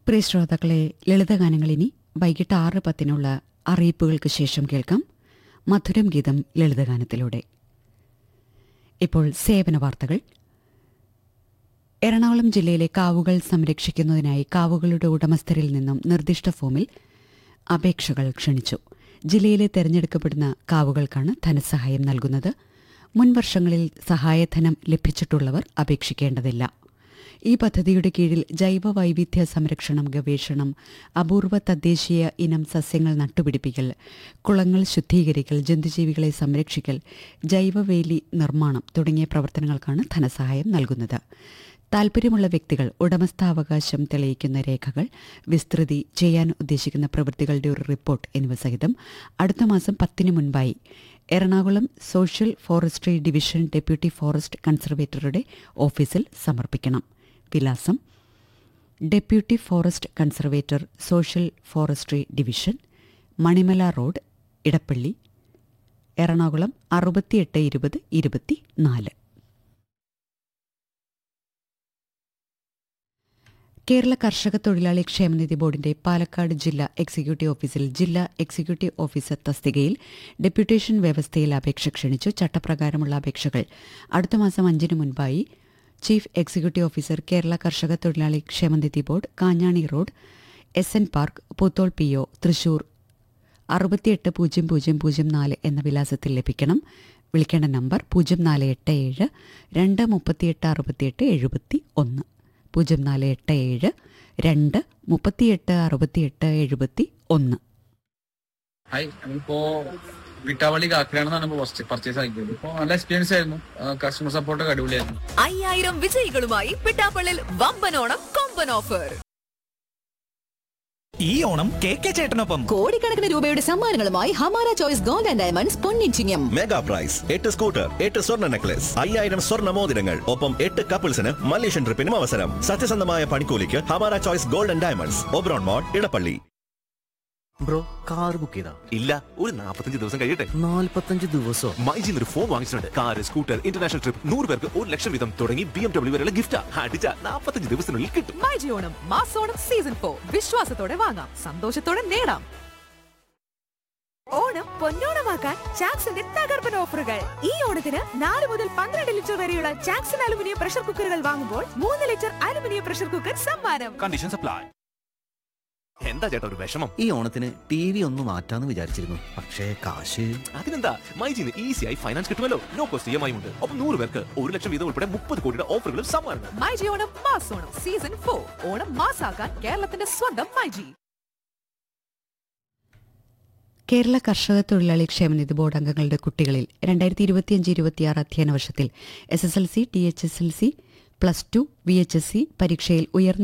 പ്രിയ ശ്രോതാക്കളെ, ലളിതഗാനങ്ങൾ ഇനി വൈകിട്ട് 6:10 അറിയിപ്പുകൾക്ക് ശേഷം കേൾക്കാം. മധുരം ഗീതം ലളിതഗാനത്തിലൂടെ. ഇപ്പോൾ സേവന വാർത്തകൾ. എറണാകുളം ജില്ലയിലെ കാവുകൾ സംരക്ഷിക്കുന്നതിനായി കാവുകളുടെ ഉടമസ്ഥരിൽ നിന്നും നിർദ്ദിഷ്ട ഫോമിൽ അപേക്ഷകൾ ക്ഷണിച്ചു. ജില്ലയിലെ തെരഞ്ഞെടുക്കപ്പെടുന്ന കാവുകൾക്കാണ് ധനസഹായം നൽകുന്നത്. മുൻ വർഷങ്ങളിൽ സഹായധനം ലഭിച്ചിട്ടുള്ളവർ അപേക്ഷിക്കേണ്ടതില്ല. ഈ പദ്ധതിയുടെ കീഴിൽ ജൈവ വൈവിധ്യ സംരക്ഷണം, ഗവേഷണം, അപൂർവ തദ്ദേശീയ ഇനം സസ്യങ്ങൾ നട്ടുപിടിപ്പിക്കൽ, കുളങ്ങൾ ശുദ്ധീകരിക്കൽ, ജന്തുജീവികളെ സംരക്ഷിക്കൽ, ജൈവവേലി നിർമ്മാണം തുടങ്ങിയ പ്രവർത്തനങ്ങൾക്കാണ് ധനസഹായം നൽകുന്നത്. താൽപ്പര്യമുള്ള വ്യക്തികൾ ഉടമസ്ഥാവകാശം തെളിയിക്കുന്ന രേഖകൾ, വിസ്തൃതി, ചെയ്യാൻ ഉദ്ദേശിക്കുന്ന പ്രവൃത്തികളുടെ ഒരു റിപ്പോർട്ട് എന്നിവ സഹിതം അടുത്ത മാസം 10 മുൻപായി Ernakulam social forestry division deputy forest കൺസർവേറ്ററുടെ ഓഫീസിൽ സമർപ്പിക്കണം. വിലാസം: deputy forest conservator, social forestry division, Manimala road, Edappally, Ernakulam 682024. Kerala കർഷക തൊഴിലാളി ക്ഷേമനിധി ബോർഡിന്റെ പാലക്കാട് ജില്ലാ എക്സിക്യൂട്ടീവ് ഓഫീസിൽ ജില്ലാ എക്സിക്യൂട്ടീവ് ഓഫീസർ തസ്തികയിൽ ഡെപ്യൂട്ടേഷൻ വ്യവസ്ഥയിൽ അപേക്ഷ ക്ഷണിച്ചു. ചട്ടപ്രകാരമുള്ള അപേക്ഷകൾ അടുത്ത മാസം 5 മുൻപായി ചീഫ് എക്സിക്യൂട്ടീവ് ഓഫീസർ, കേരള കർഷക തൊഴിലാളി ക്ഷേമനിധി board, Kanjani road, SN park, Poothole PO, Thrissur 680004 എന്ന വിലാസത്തിൽ ലഭിക്കണം. വിളിക്കേണ്ട നമ്പർ 0487 2386871, 0487 2386871. ഹായ്, നമ്മളിപ്പോ വിട്ടാവളി കാക്കനാണെന്നാണ് പർച്ചേസ് ആക്കിയത്. ഇപ്പൊ നല്ല എക്സ്പീരിയൻസ് ആയിരുന്നു. കസ്റ്റമർ സപ്പോർട്ടൊക്കെ അടിപൊളിയായിരുന്നു. 5000 വിജയികളുമായി പിട്ടാപ്പള്ളിൽ വമ്പനോണം കൊമ്പൻ ഓഫർ. ഈ ഓണം KK ചേട്ടനൊപ്പം കോടിക്കണക്കിന് രൂപയുടെ സമ്മാനങ്ങളുമായി Hamara choice gold and diamonds പൊന്നിച്ചിങ്ങം. Mega price 8 scooter, 8 സ്വർണ്ണ നെക്ലസ്, 5000 സ്വർണ്ണ മോതിരങ്ങൾ, ഒപ്പം 8 കപ്പിൾസിന് മലേഷ്യൻ ട്രിപ്പിനും അവസരം. സത്യസന്ധമായ പണിക്കൂലിക്ക് Hamara choice gold and diamonds, Oberon mall, Edappally. Bro, car book ചെയ്താ? ഇല്ല, ഒരു 45 ദിവസം കഴിയട്ടെ. 45 ദിവസോ? മൈജിന്ന് ഒരു ഫോൺ വാങ്ങിച്ചിട്ടുണ്ട്. കാർ, സ്കൂട്ടർ, ഇന്റർനാഷണൽ ട്രിപ്പ്, 100 പേർക്ക് 1 ലക്ഷം വീതം തുടങ്ങി BMW വരെയുള്ള ഗിഫ്റ്റ് അടിച്ച 45 ദിവസത്തിനുള്ളിൽ കിട്ടും. മൈജി ഓണം മാസോണം സീസൺ 4 വിശ്വാസത്തോടെ വാങ്ങാം, സന്തോഷത്തോടെ നേടാം. ഓണം പൊന്നോണമാക്കാൻ ചാക്സിന്റെ തകർപ്പൻ ഓഫറുകൾ. ഈ ഓണത്തിന് 4 മുതൽ 12 ലിറ്റർ വരെയുള്ള ചാക്സൺ അലുമിനിയം പ്രഷർ കുക്കറുകൾ വാങ്ങുമ്പോൾ 3 ലിറ്റർ അലുമിനിയം പ്രഷർ കുക്കർ സമ്മാനം. Conditions apply. എന്താ ചേട്ടാ ഒരു വിഷമം? ഈ ഓണത്തിന് TV ഒന്ന് മാറ്റാന്ന് വിചാരിച്ചിരുന്നു. പക്ഷേ കാശ്. അതിനെന്താ, മൈജിന്ന് ഈസിയായി ഫൈനാൻസ് കിട്ടുമല്ലോ. നോ കോസ്റ്റ് EMI ഉണ്ട്. ഒപ്പം 100 പേർക്ക് 1 ലക്ഷം വീതം ഉൾപ്പെടെ 30 കോടിയുടെ ഓഫറുകളും സമ്മാനം. മൈജി ഓണം മാസോണം സീസൺ 4. ഓണം മാസാക്കാൻ കേരളത്തിന്റെ സ്വന്തം മൈജി. കേരള കർഷക തൊഴിലാളി ക്ഷേമനിധി ബോർഡ് അംഗങ്ങളുടെ കുട്ടികളിൽ 2025-26 അധ്യയന വർഷത്തിൽ SSLC, THSLC, +2, VHSC പരീക്ഷയിൽ ഉയർന്ന